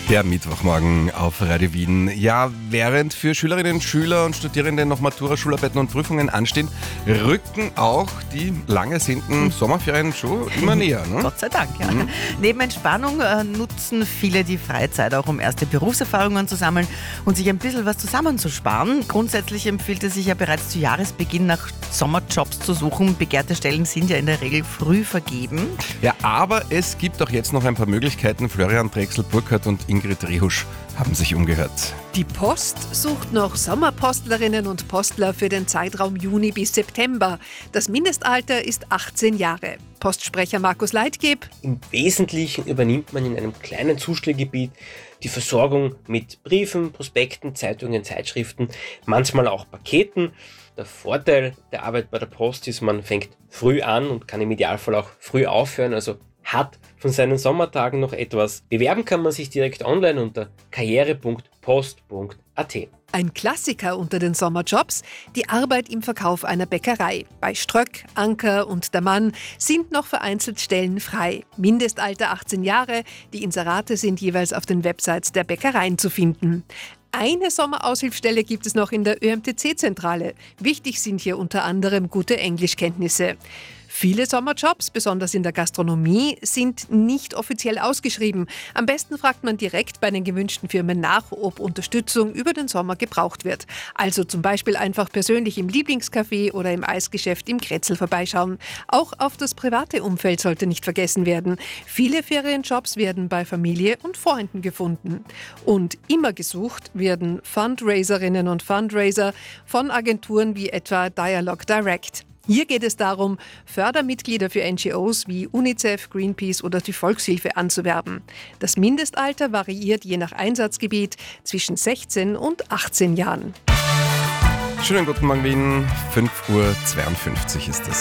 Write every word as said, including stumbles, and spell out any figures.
Der Mittwochmorgen auf Radio Wien. Ja, während für Schülerinnen, Schüler und Studierende noch Matura, Schularbeiten und Prüfungen anstehen, rücken auch die lang ersehnten Sommerferien schon immer näher. Ne? Gott sei Dank, ja. Mhm. Neben Entspannung äh, nutzen viele die Freizeit auch, um erste Berufserfahrungen zu sammeln und sich ein bisschen was zusammenzusparen. Grundsätzlich empfiehlt es sich ja bereits zu Jahresbeginn nach Sommerjobs zu suchen. Begehrte Stellen sind ja in der Regel früh vergeben. Ja, aber es gibt auch jetzt noch ein paar Möglichkeiten. Florian Drechsel, Burkhardt und Ingrid Rehusch haben sich umgehört. Die Post sucht noch Sommerpostlerinnen und Postler für den Zeitraum Juni bis September. Das Mindestalter ist achtzehn Jahre. Postsprecher Markus Leitgeb: Im Wesentlichen übernimmt man in einem kleinen Zustellgebiet die Versorgung mit Briefen, Prospekten, Zeitungen, Zeitschriften, manchmal auch Paketen. Der Vorteil der Arbeit bei der Post ist, man fängt früh an und kann im Idealfall auch früh aufhören, also hat von seinen Sommertagen noch etwas. Bewerben kann man sich direkt online unter karriere punkt post punkt a t. Ein Klassiker unter den Sommerjobs: die Arbeit im Verkauf einer Bäckerei. Bei Ströck, Anker und der Mann sind noch vereinzelt Stellen frei. Mindestalter achtzehn Jahre. Die Inserate sind jeweils auf den Websites der Bäckereien zu finden. Eine Sommeraushilfsstelle gibt es noch in der Ö M T C-Zentrale. Wichtig sind hier unter anderem gute Englischkenntnisse. Viele Sommerjobs, besonders in der Gastronomie, sind nicht offiziell ausgeschrieben. Am besten fragt man direkt bei den gewünschten Firmen nach, ob Unterstützung über den Sommer gebraucht wird. Also zum Beispiel einfach persönlich im Lieblingscafé oder im Eisgeschäft im Kretzel vorbeischauen. Auch auf das private Umfeld sollte nicht vergessen werden. Viele Ferienjobs werden bei Familie und Freunden gefunden. Und immer gesucht werden Fundraiserinnen und Fundraiser von Agenturen wie etwa Dialog Direct. Hier geht es darum, Fördermitglieder für N G Os wie UNICEF, Greenpeace oder die Volkshilfe anzuwerben. Das Mindestalter variiert je nach Einsatzgebiet zwischen sechzehn und achtzehn Jahren. Schönen guten Morgen Wien, fünf Uhr zweiundfünfzig ist es.